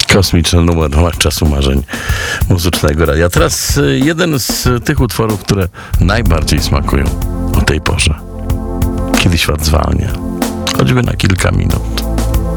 Kosmiczny numer Czasu Marzeń Muzycznego Radia. Teraz jeden z tych utworów, które najbardziej smakują o tej porze. Kiedy świat zwalnia. Choćby na kilka minut.